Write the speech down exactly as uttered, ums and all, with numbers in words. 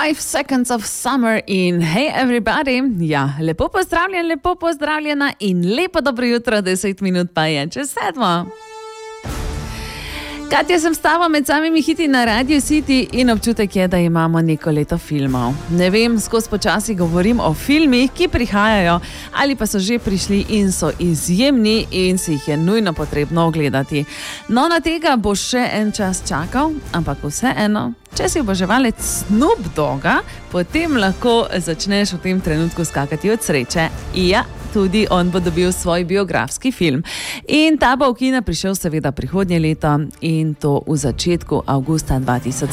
Five Seconds of Summer in Hey Everybody. Ja, lepo pozdravljen, lepo pozdravljena in lepo dobro jutro, deset minut pa je čez sedmo. Katja sem stava med samimi hiti na Radio City in občutek je, da imamo neko leto filmov. Ne vem, skozi počasi govorim o filmih, ki prihajajo ali pa so že prišli in so izjemni in si jih je nujno potrebno ogledati. No, na tega bo še en čas čakal, ampak vseeno, če si oboževalec Snoop Dogga, potem lahko začneš v tem trenutku skakati od sreče. Ja, tudi on bo dobil svoj biografski film. In ta bo v kina prišel seveda prihodnje leto in to v začetku avgusta dva tisoč